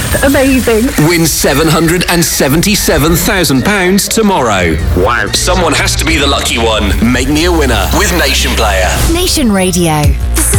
just amazing. Win £777,000 tomorrow. Wow. Someone has to be the lucky one. Make me a winner with Nation Player. Nation Radio. This is